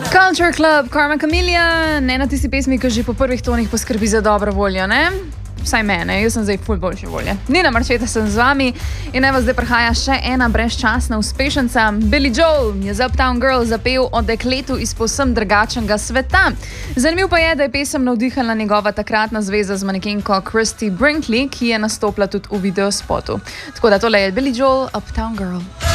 Culture Club, Karma Chameleon, ena tisti pesmi, ki že po prvih tonih poskrbi za dobro voljo, ne? Vsaj mene, jaz sem zdaj ful boljše volje. Nina Marčeta sem z vami in evo zdaj prihaja še ena brezčasna uspešnica. Billy Joel je za Uptown Girl zapel o dekletu iz povsem drugačnega sveta. Zanimivo pa je, da je pesem navdihala njegova takratna zveza z manekenko Christy Brinkley, ki je nastopila tudi v videospotu. Tako da tole je Billy Joel, Uptown Girl.